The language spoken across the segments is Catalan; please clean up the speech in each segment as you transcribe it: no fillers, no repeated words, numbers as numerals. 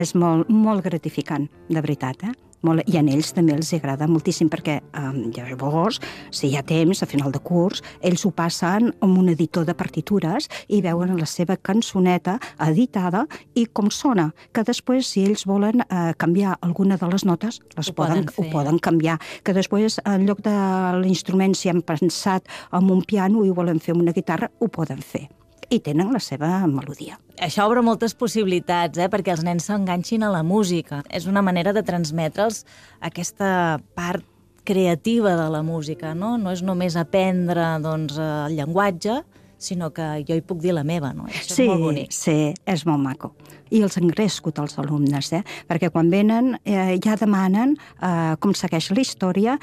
És molt, molt gratificant, de veritat, Molt, i a ells també els agrada moltíssim perquè llavors, si hi ha temps, a final de curs, ells ho passen amb un editor de partitures i veuen la seva cançoneta editada i com sona, que després, si ells volen canviar alguna de les notes, ho poden canviar. Que després, en lloc de l'instrument, si han pensat en un piano i ho volen fer amb una guitarra, ho poden fer. I tenen la seva melodia. Això obre moltes possibilitats, perquè els nens s'enganxin a la música. És una manera de transmetre'ls aquesta part creativa de la música, no? No és només aprendre el llenguatge, sinó que jo hi puc dir la meva, no? Això és molt bonic. Sí, és molt maco. I els han crescut els alumnes, perquè quan venen ja demanen com segueix la història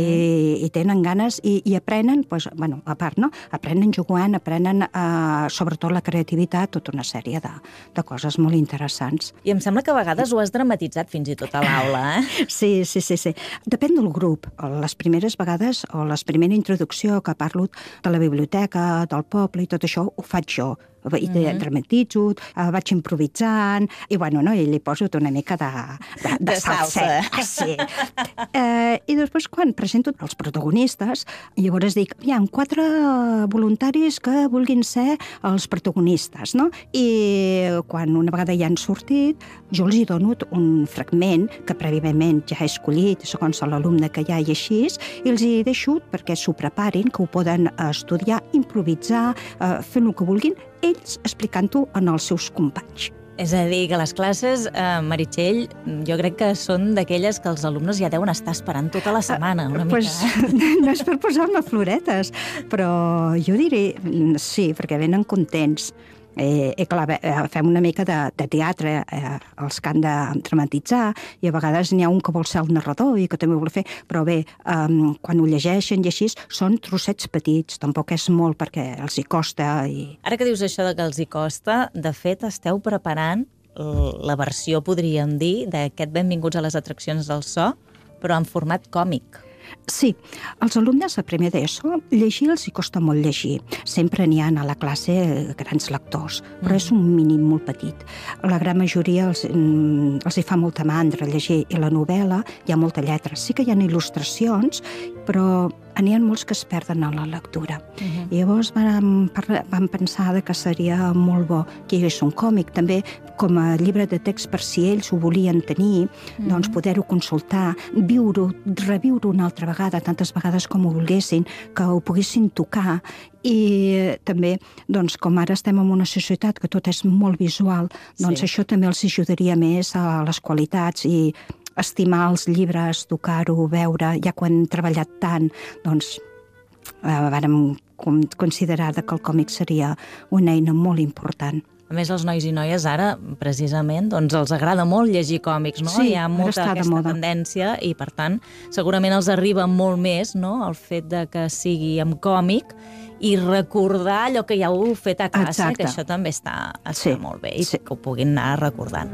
i tenen ganes i aprenen, a part, no? Aprenen jugant, aprenen sobretot la creativitat, tota una sèrie de coses molt interessants. I em sembla que a vegades ho has dramatitzat fins i tot a l'aula, Sí. Depèn del grup. Les primeres vegades, o la primera introducció que parlo de la biblioteca, del poble i tot això, ho faig jo. I dramatitzo, vaig improvisant, i li poso una mica de salsa. Sí. I després, quan presento els protagonistes, llavors dic, hi ha 4 voluntaris que vulguin ser els protagonistes, no? I quan una vegada ja han sortit, jo els hi dono un fragment que prèviament ja he escollit, segons l'alumne que hi ha i així, i els hi deixo perquè s'ho preparin, que ho poden estudiar, improvisar, fer el que vulguin, ells explicant-ho als seus companys. És a dir, que les classes, Meritxell, jo crec que són d'aquelles que els alumnes ja deuen estar esperant tota la setmana, una mica. No és per posar-me floretes, però jo diré sí, perquè venen contents. I clar, fem una mica de teatre, els que han de dramatitzar, i a vegades n'hi ha un que vol ser el narrador i que també ho vol fer, però bé, quan ho llegeixen i així, són trossets petits, tampoc és molt perquè els hi costa. Ara que dius això de que els hi costa, de fet esteu preparant la versió, podríem dir, d'aquest Benvinguts a les atraccions del so, però en format còmic. Sí, als alumnes a primer d'ESO llegir els hi costa molt llegir. Sempre n'hi ha a la classe grans lectors, però és un mínim molt petit. La gran majoria els hi fa molta mandra llegir, i la novel·la hi ha molta lletra. Sí que hi ha il·lustracions, però n'hi ha molts que es perden a la lectura. I llavors vam pensar que seria molt bo que hi hagués un còmic, també com a llibre de text per si ells ho volien tenir, doncs poder-ho consultar, viure-ho, reviure-ho una altra vegada, tantes vegades com ho volguessin, que ho poguessin tocar. I també, doncs, com ara estem en una societat que tot és molt visual, doncs això també els ajudaria més a les qualitats i estimar els llibres, tocar-ho, veure, ja quan hem treballat tant, doncs vàrem considerar que el còmic seria una eina molt important. A més, els nois i noies ara, precisament, doncs els agrada molt llegir còmics, no? Sí, hi ha molta aquesta tendència i, per tant, segurament els arriba molt més, no?, el fet de que sigui en còmic i recordar allò que ja heu fet a classe, que això també està molt bé i que ho puguin anar recordant.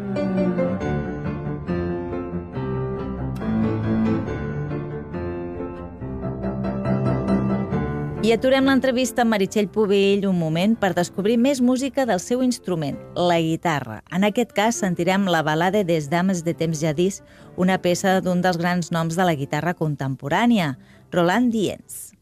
I aturem l'entrevista amb Meritxell Pubill un moment per descobrir més música del seu instrument, la guitarra. En aquest cas sentirem la balada des dames de temps jadís, una peça d'un dels grans noms de la guitarra contemporània, Roland Dyens.